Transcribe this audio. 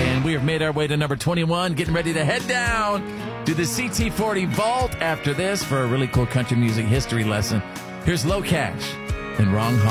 And we have made our way to number 21, getting ready to head down to the CT40 Vault after this for a really cool country music history lesson. Here's Low Cash and Wrong Heart.